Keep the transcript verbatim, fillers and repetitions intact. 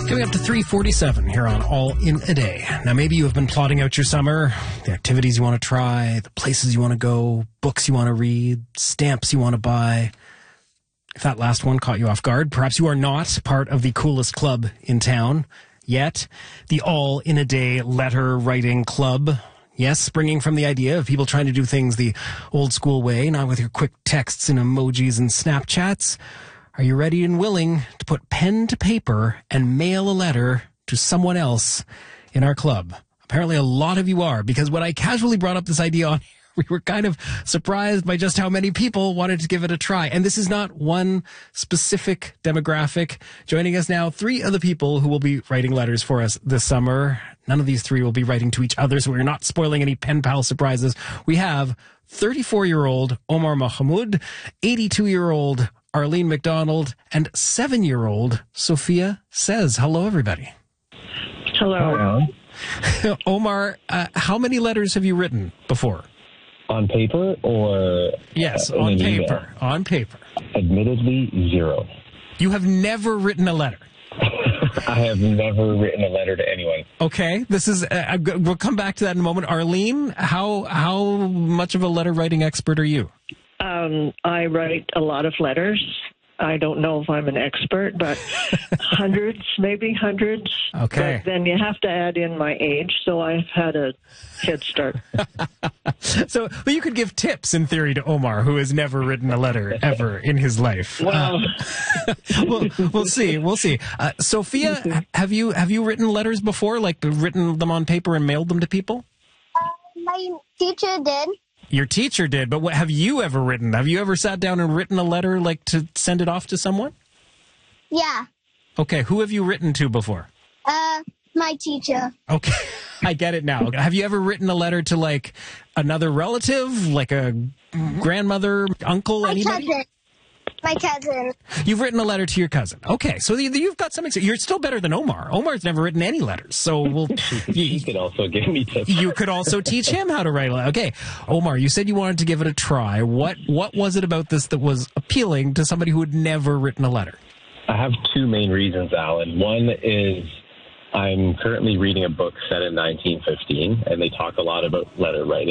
Coming up to three forty-seven here on All in a Day. Now, maybe you have been plotting out your summer, the activities you want to try, the places you want to go, books you want to read, stamps you want to buy. If that last one caught you off guard, perhaps you are not part of the coolest club in town yet. The All in a Day Letter Writing Club. Yes, springing from the idea of people trying to do things the old school way, not with your quick texts and emojis and Snapchats. Are you ready and willing to put pen to paper and mail a letter to someone else in our club? Apparently a lot of you are, because when I casually brought up this idea on we were kind of surprised by just how many people wanted to give it a try. And this is not one specific demographic. Joining us now, three of the people who will be writing letters for us this summer. None of these three will be writing to each other, so we're not spoiling any pen pal surprises. We have thirty-four-year-old Omar Mahmoud, eighty-two-year-old Arlene McDonald, and seven-year-old Sophia Says. Hello, everybody. Hello. Hello. Omar, uh, how many letters have you written before? On paper or... Yes, uh, on paper. Email? On paper. Admittedly, zero. You have never written a letter? I have never written a letter to anyone. Okay, this is... Uh, we'll come back to that in a moment. Arlene, how how much of a letter writing expert are you? Um, I write a lot of letters. I don't know if I'm an expert, but hundreds, maybe hundreds. Okay. But then you have to add in my age, so I've had a head start. So, but you could give tips, in theory, to Omar, who has never written a letter ever in his life. Well, uh, we'll, we'll see. We'll see. Uh, Sophia, have you have you written letters before, like written them on paper and mailed them to people? Uh, my teacher did. Your teacher did, but what have you ever written? Have you ever sat down and written a letter, like, to send it off to someone? Yeah. Okay, who have you written to before? Uh, my teacher. Okay, I get it now. Have you ever written a letter to, like, another relative, like a grandmother, uncle, My anybody? cousin. My cousin. You've written a letter to your cousin. Okay, so you- you've got something. You're still better than Omar. Omar's never written any letters, so we'll. He you, could also give me tips. you could also teach him how to write a letter. Okay, Omar, you said you wanted to give it a try. What what was it about this that was appealing to somebody who had never written a letter? I have two main reasons, Alan. One is I'm currently reading a book set in nineteen fifteen, and they talk a lot about letter writing.